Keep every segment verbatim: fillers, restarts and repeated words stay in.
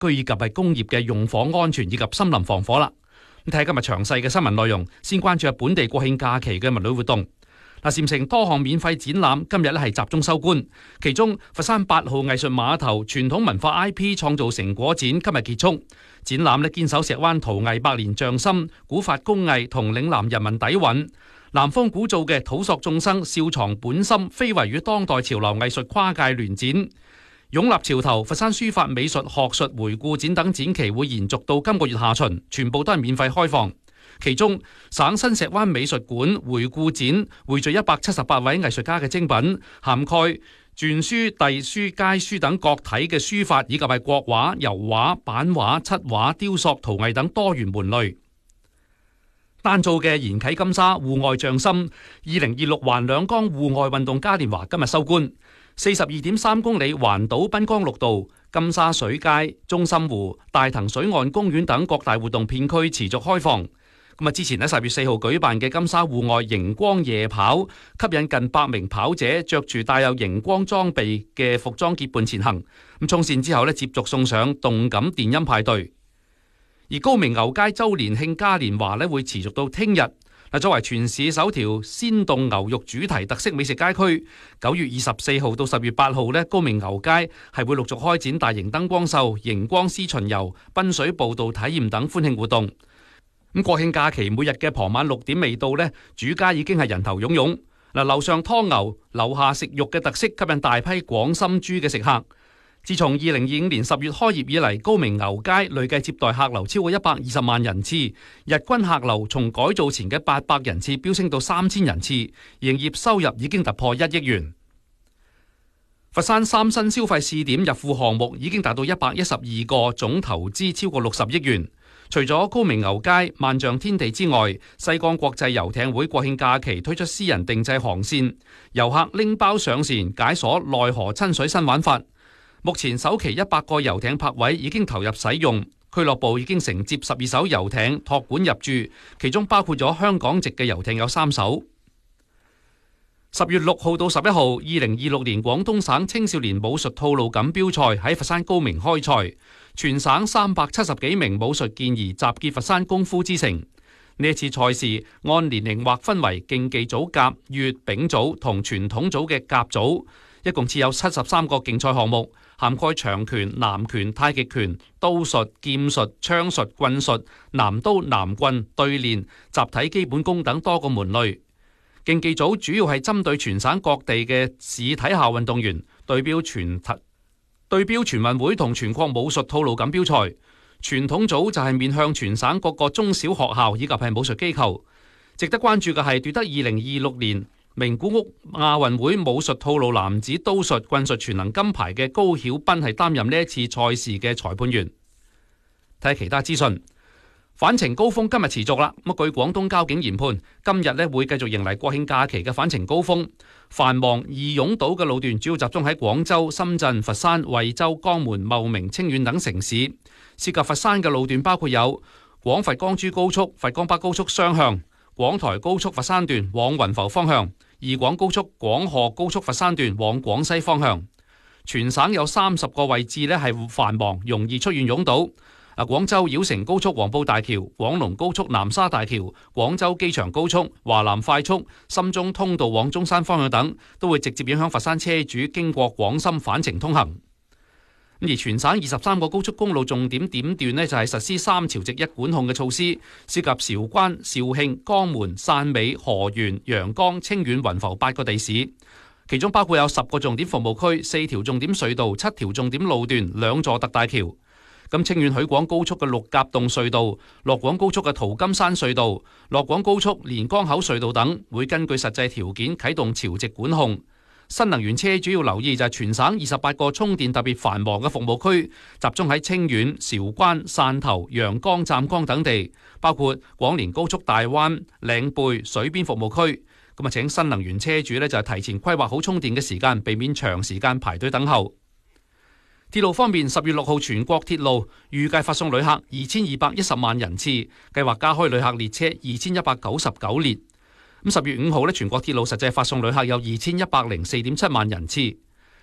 居以及係工業嘅用火安全以及森林防火啦。咁睇下今日詳細嘅新聞內容，先關注下本地國慶假期嘅文旅活動。嗱，禪城多項免費展覽今日咧係集中收官，其中佛山八號藝術碼頭傳統文化 I P 創造成果展今日結束。展覽咧堅守石灣陶藝百年匠心、古法工藝同嶺南人民底蘊，南方古造嘅土索眾生、笑藏本心、非遺與當代潮流藝術跨界聯展。擁立潮頭佛山書法美術學術回顧展等展期會延續到今個月下旬，全部都係免費開放。其中省新石灣美術館回顧展匯聚一百七十八位藝術家嘅精品，涵蓋篆書、隸書、楷書等各體嘅書法，以及係國畫、油畫、版畫、漆畫、雕塑、陶藝等多元門類。單造嘅延啟金沙戶外匠心二零二六環兩江戶外運動嘉年華今日收官，四十二點三公里環島濱江綠道、金沙水街、中心湖、大藤水岸公園等各大活動片區持續開放。咁啊！之前喺十月四號舉辦嘅金沙戶外熒光夜跑，吸引近百名跑者着住帶有熒光裝備嘅服裝結伴前行。咁衝線之後咧，接續送上動感電音派對。而高明牛街周年慶嘉年華咧會持續到聽日。嗱，作為全市首條鮮凍牛肉主題特色美食街區，九月二十四號到十月八號咧，高明牛街係會陸續開展大型燈光秀、熒光獅巡遊、濱水步道體驗等歡慶活動。咁國慶假期每日嘅傍晚六點未到呢，主街已經係人頭湧湧。嗱，樓上劏牛，樓下食肉嘅特色吸引大批廣深豬嘅食客。自從二零二五年十月開業以嚟，高明牛街累計接待客流超過一百二十萬人次，日均客流從改造前嘅八百人次飆升到三千人次，營業收入已經突破一億元。佛山三新消費試點入庫項目已經達到一百一十二個，總投資超過六十億元。除咗高明牛街、萬象天地之外，西江國際遊艇會國慶假期推出私人定制航線，遊客拎包上船解鎖內河親水新玩法。目前首期一百個遊艇泊位已經投入使用，俱樂部已經承接十二艘遊艇託管入住，其中包括咗香港籍嘅遊艇有三艘。十月六號到十一號，二零二六年廣東省青少年武術套路錦標賽喺佛山高明開賽，全省三百七十幾名武術健兒集結佛山功夫之城。呢一次賽事按年齡劃分為競技組甲、乙、丙組同傳統組嘅甲組，一共設有七十三個競賽項目，涵蓋長拳、南拳、太極拳、刀術、劍術、槍術、棍術、南刀、南棍、對練、集體基本功等多個門類。競技組主要係針對全省各地嘅市體校運動員，對標全對標全運會同全國武術套路錦標賽。傳統組就係面向全省各個中小學校以及係武術機構。值得關注嘅係奪得二零二六年名古屋亞運會武術套路男子刀術、棍術全能金牌嘅高曉斌係擔任呢一次賽事嘅裁判員。睇下其他資訊。返程高峰今日持續啦，咁據廣東交警研判，今日咧會繼續迎嚟國慶假期嘅返程高峰。繁忙易擁堵嘅路段主要集中喺廣州、深圳、佛山、惠州、江門、茂名、清遠等城市。涉及佛山嘅路段包括有廣佛江珠高速、佛江北高速雙向、廣台高速佛山段往雲浮方向、二廣高速廣賀高速佛山段往廣西方向。全省有三十個位置咧係繁忙，容易出現擁堵。啊！廣州繞城高速黃埔大橋、廣龍高速南沙大橋、廣州機場高速、華南快速、深中通道往中山方向等，都會直接影響佛山車主經過廣深返程通行。而全省二十三個高速公路重點點段呢，就係實施三潮汐一管控嘅措施，涉及韶關、肇慶、江門、汕尾、河源、陽江、清遠、雲浮八個地市，其中包括有十個重點服務區、四條重點隧道、七條重點路段、兩座特大橋。咁清遠許廣高速嘅陸甲洞隧道、樂廣高速嘅桃金山隧道、樂廣高速連江口隧道等，會根據實際條件啟動潮汐管控。新能源車主要留意就係全省二十八個充電特別繁忙嘅服務區，集中喺清遠、韶關、汕頭、陽江、湛江等地，包括廣連高速大灣、嶺貝、水邊服務區。咁啊，請新能源車主呢就係提前規劃好充電嘅時間，避免長時間排隊等候。鐵路方面，十月六號全國鐵路預計發送旅客二千二百一十萬人次，計劃加開旅客列車二千一百九十九列。咁十月五號咧，全國鐵路實際發送旅客有二千一百零四點七萬人次。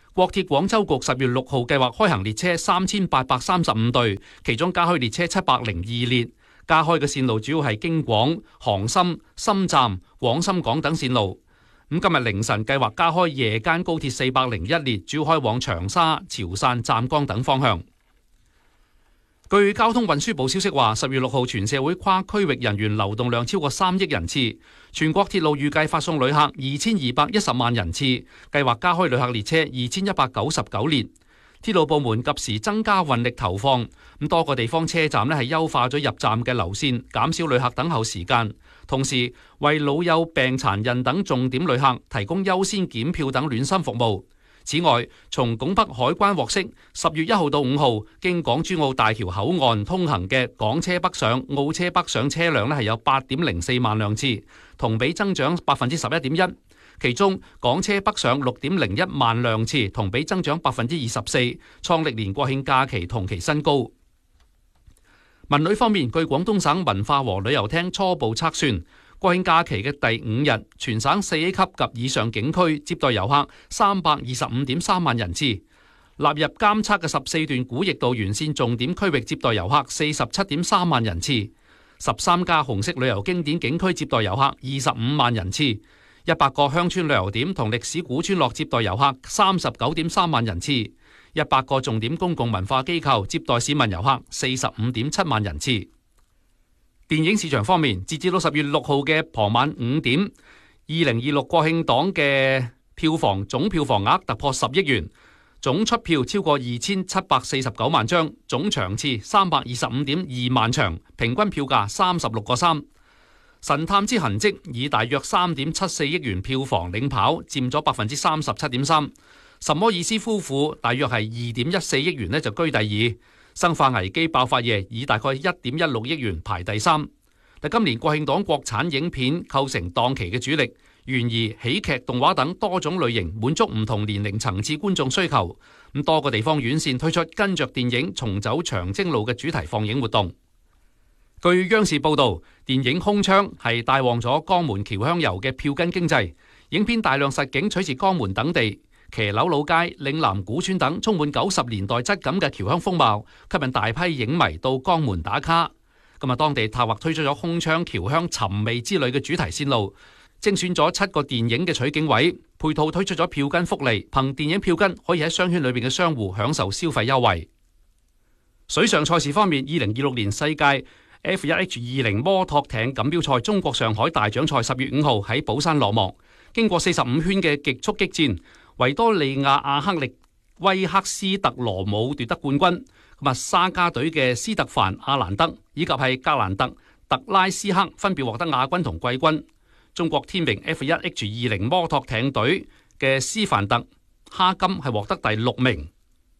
國鐵廣州局十月六號計劃開行列車三千八百三十五對，其中加開列車七百零二列。加開嘅線路主要係京廣、杭深、深站、廣深港等線路。咁今日凌晨計劃加開夜間高鐵四百零一列，主要開往長沙、潮汕、湛江等方向。據交通運輸部消息話，十月六號全社會跨區域人員流動量超過三億人次，全國鐵路預計發送旅客二千二百一十萬人次，計劃加開旅客列車二千一百九十九列。鐵路部門及時增加運力投放，咁多個地方車站呢係優化咗入站嘅流線，減少旅客等候時間，同時為老幼病殘人等重點旅客提供優先檢票等暖心服務。此外，從拱北海關獲悉，十月一號到五號經港珠澳大橋口岸通行嘅港車北上、澳車北上車輛呢係有八點零四萬輛次，同比增長百分之十一點一。其中港車北上六點零一萬輛次，同比增長百分之二十四，創歷年國慶假期同期新高。文旅方面，據廣東省文化和旅遊廳初步測算，國慶假期嘅第五日，全省四 A 級及以上景區接待遊客三百二十五點三萬人次，納入監測嘅十四段古驛道沿線重點區域接待遊客四十七點三萬人次，十三家紅色旅遊經典景區接待遊客二十五萬人次。一百個鄉村旅遊點同歷史古村落接待遊客三十九點三萬人次，一百個重點公共文化機構接待市民遊客四十五點七萬人次。電影市場方面，截至到十月六號嘅傍晚五點，二零二六國慶檔嘅票房總票房額突破十億元，總出票超過二千七百四十九萬張，總場次三百二十五點二萬場，平均票價三十六個三。神探之痕跡以大約三點七四億元票房領跑，佔咗百分之三十七點三。什麼意思夫婦大約係二點一四億元呢就居第二。生化危機爆發夜以大概一點一六億元排第三。但今年國慶檔國產影片構成檔期嘅主力，懸疑、喜劇、動畫等多種類型滿足唔同年齡層次觀眾需求。咁多個地方院線推出跟着電影重走長征路嘅主題放映活動。據央視報道，電影《空窗》係帶旺咗江門僑鄉遊嘅票根經濟。影片大量實景取自江門等地，騎樓老街、嶺南古村等充滿九十年代質感嘅僑鄉風貌，吸引大批影迷到江門打卡。今日當地策劃推出咗《空窗僑鄉尋味之旅》嘅主題線路，精選咗七個電影嘅取景位，配套推出咗票根福利，憑電影票根可以喺商圈裏邊嘅商戶享受消費優惠。水上賽事方面，二零二六年世界F 一 H 二零摩托艇錦標賽中國上海大獎賽十月五號喺寶山落幕，經過四十五圈嘅極速激戰，維多利亞阿克力威克斯特羅姆奪得冠軍，咁啊沙加隊嘅斯特凡阿蘭德以及係格蘭特特拉斯克分別獲得亞軍同季軍。中國天榮 F 一 H 二零摩托艇隊嘅斯凡特哈金係獲得第六名。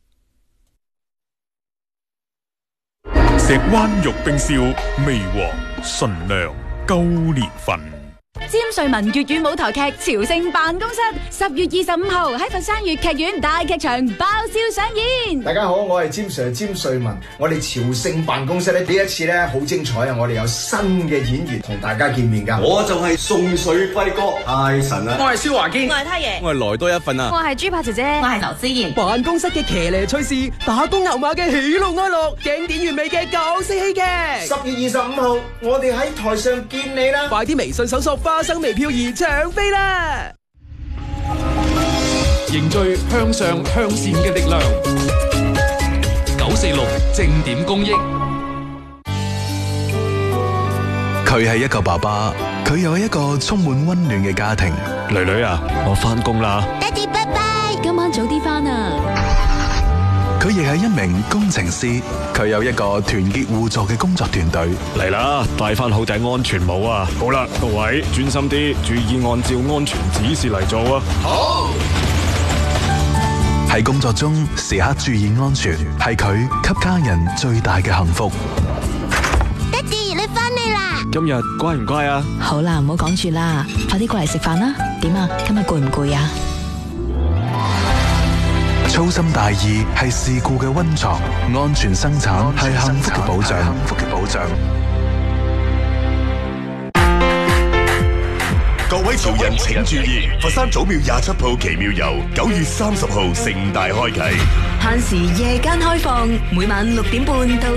石灣玉冰燒，味和純良高年份。 詹瑞文粵語舞台劇《朝聖辦公室》十月二十五號喺佛山粵劇院大劇場爆笑上演。 大家好，我係詹 Sir 詹瑞文。我哋朝聖辦公室咧呢一次咧好精彩啊！我哋有新嘅演員同大家見面噶。 我就係宋水輝哥，太神啦！ 我係蕭華堅， 我係太爺， 我係來多一份啊！ 我係豬扒姐姐，我係劉思妍。 辦公室嘅騎呢趣事，打工牛馬嘅喜怒哀樂，經典完美嘅港式戲劇。 十月二十五號，我哋喺台上見你啦！ 快啲微信搜索花生微票而搶飛啦！ 凝聚向上向善嘅力量。九四六正點公益。 佢係一個爸爸，佢有一個充滿溫暖嘅家庭。 女女啊，我翻工啦。 爹哋拜拜，今晚早啲翻啊！ 佢亦係一名工程師，佢有一個團結互助嘅工作團隊。 嚟啦，戴翻好頂安全帽啊！好啦，各位專心啲，注意按照安全指示嚟做啊！ 好。喺工作中時刻注意安全，係佢給家人最大嘅幸福。 爹哋，你翻嚟啦！ 今日乖唔乖啊？ 好啦，唔好講住啦，快啲過嚟食飯啦！點啊？今日攰唔攰啊？ 粗心大意係事故嘅溫床，安全生產係幸福嘅保障。幸福嘅保障。 各位潮人請注意，佛山祖廟廿七號奇妙遊九月三十號盛大開啟， 限時夜間開放，每晚六點半到